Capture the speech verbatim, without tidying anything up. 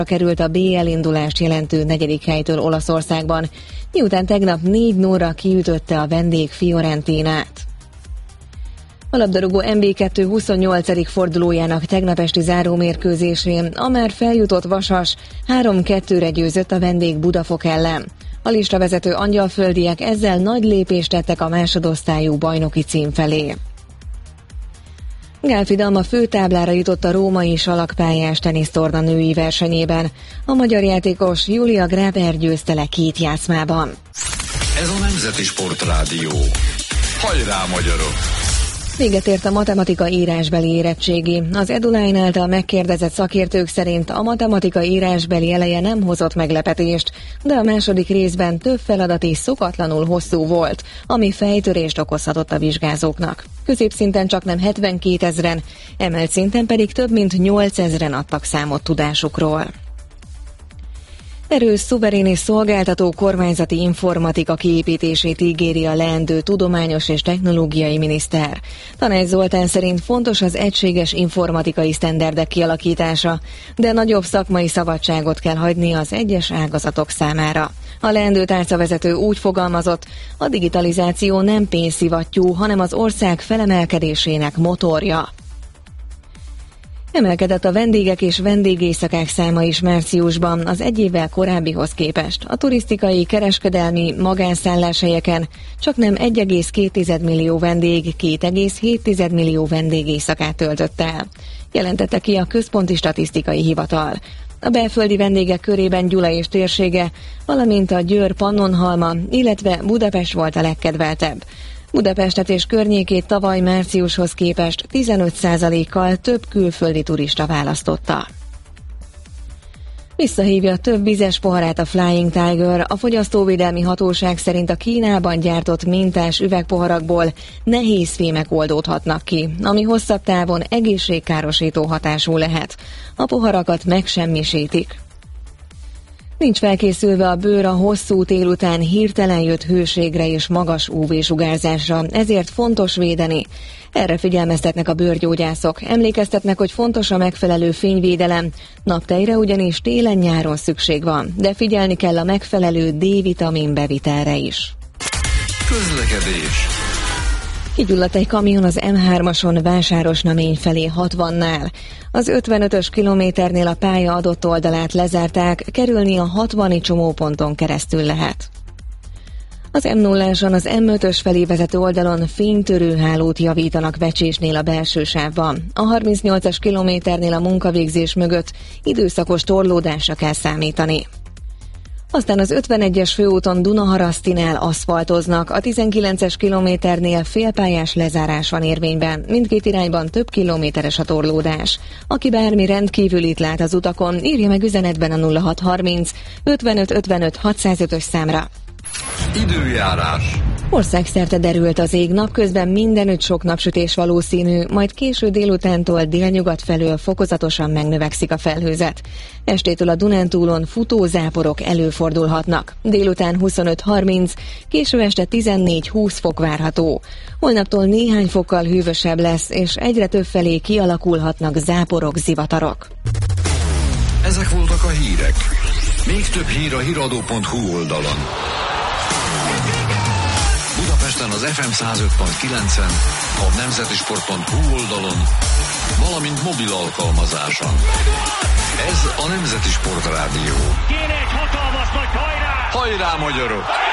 került a bé el indulást jelentő negyedik helytől Olaszországban, miután tegnap négy nullra kiütötte a vendég Fiorentinát. A labdarúgó en bé kettő huszonnyolcadik fordulójának tegnap esti zárómérkőzésén a már feljutott Vasas három kettőre győzött a vendég Budafok ellen. A listavezető angyalföldiek ezzel nagy lépést tettek a másodosztályú bajnoki cím felé. Gálfi Dalma főtáblára jutott a római salakpályás tenisztorna női versenyében. A magyar játékos Julia Graber győzte le két játszmában. Ez a Nemzeti Sportrádió. Hajrá, magyarok! Véget ért a matematika írásbeli érettségi. Az EduLine által megkérdezett szakértők szerint a matematika írásbeli eleje nem hozott meglepetést, de a második részben több feladat is szokatlanul hosszú volt, ami fejtörést okozhatott a vizsgázóknak. Középszinten csaknem hetvenkétezren, emelt szinten pedig több mint nyolcezren adtak számot tudásukról. Erős, szuverén és szolgáltató kormányzati informatika kiépítését ígéri a leendő tudományos és technológiai miniszter. Tanács Zoltán szerint fontos az egységes informatikai sztenderdek kialakítása, de nagyobb szakmai szabadságot kell hagyni az egyes ágazatok számára. A leendő tárcavezető úgy fogalmazott, a digitalizáció nem pénzszivattyú, hanem az ország felemelkedésének motorja. Emelkedett a vendégek és vendégéjszakák száma is márciusban az egy évvel korábbihoz képest. A turisztikai, kereskedelmi, magánszálláshelyeken csaknem egy egész két millió vendég két egész hét millió vendégéjszakát töltött el, jelentette ki a Központi Statisztikai Hivatal. A belföldi vendégek körében Gyula és térsége, valamint a Győr Pannonhalma, illetve Budapest volt a legkedveltebb. Budapestet és környékét tavaly márciushoz képest tizenöt százalékkal több külföldi turista választotta. Visszahívja több vizes poharát a Flying Tiger. A fogyasztóvédelmi hatóság szerint a Kínában gyártott mintás üvegpoharakból nehézfémek oldódhatnak ki, ami hosszabb távon egészségkárosító hatású lehet. A poharakat megsemmisítik. Nincs felkészülve a bőr a hosszú tél után hirtelen jött hőségre és magas ú vé-sugárzásra, ezért fontos védeni. Erre figyelmeztetnek a bőrgyógyászok. Emlékeztetnek, hogy fontos a megfelelő fényvédelem. Naptejre ugyanis télen-nyáron szükség van, de figyelni kell a megfelelő D-vitamin bevitelre is. Közlekedés. Kigyulladt egy kamion az em hármason Vásárosnamény felé hatvannál. Az ötvenötös kilométernél a pálya adott oldalát lezárták, kerülni a hatvani csomóponton keresztül lehet. Az em nulláson az em ötös felé vezető oldalon fénytörőhálót javítanak Vecsésnél a belső sávban. A harmincnyolcas kilométernél a munkavégzés mögött időszakos torlódásra kell számítani. Aztán az ötvenegyes főúton Dunaharasztinál aszfaltoznak, a tizenkilences kilométernél félpályás lezárás van érvényben, mindkét irányban több kilométeres a torlódás. Aki bármi rendkívülit lát az utakon, írja meg üzenetben a nulla hat harminc ötvenöt ötvenöt hatszázötös számra. Időjárás. Országszerte derült az ég, napközben mindenütt sok napsütés valószínű, majd késő délutántól délnyugat felől fokozatosan megnövekszik a felhőzet. Estétől a Dunántúlon futózáporok előfordulhatnak. Délután huszonöt harminc, késő este tizennégy húsz fok várható. Holnaptól néhány fokkal hűvösebb lesz, és egyre több felé kialakulhatnak záporok, zivatarok. Ezek voltak a hírek. Még több hír a híradó pont hú oldalon. Budapesten az ef em száz öt pont kilencen, a nemzetisport pont hú oldalon, valamint mobil alkalmazáson. Ez a Nemzeti Sportrádió. Kéne egy hatalmas nagy hajrá! Hajrá, magyarok!